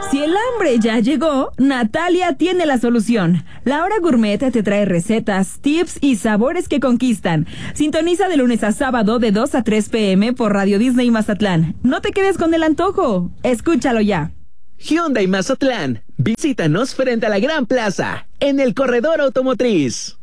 Si el hambre ya llegó, Natalia tiene la solución. La Hora Gourmet te trae recetas, tips y sabores que conquistan. Sintoniza de lunes a sábado de 2 a 3 p.m. por Radio Disney Mazatlán. No te quedes con el antojo. Escúchalo ya. Hyundai Mazatlán. Visítanos frente a la Gran Plaza, en el Corredor Automotriz.